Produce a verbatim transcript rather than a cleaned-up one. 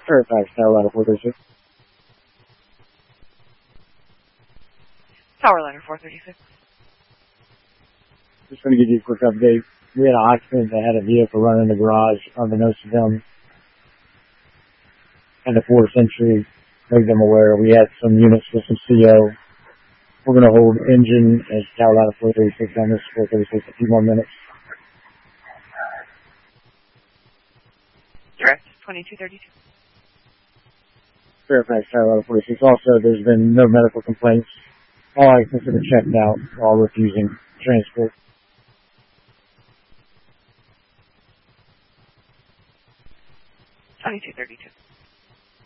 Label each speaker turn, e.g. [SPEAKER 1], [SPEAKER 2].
[SPEAKER 1] Fairfax, Carolina four thirty-six.
[SPEAKER 2] Tower Ladder four thirty-six.
[SPEAKER 1] Just going to give you a quick update. We had an occupant that had a vehicle running in the garage unbeknownst to them. And the Ford Century made them aware. We had some units with some C O. We're going to hold engine as Carolina four thirty-six on this four thirty-six a few more minutes.
[SPEAKER 2] Direct twenty-two thirty-two.
[SPEAKER 1] Fairfax, Carolina forty-six. Also, there's been no medical complaints. All occupants have been checked out, all refusing transport.
[SPEAKER 2] twenty-two thirty-two.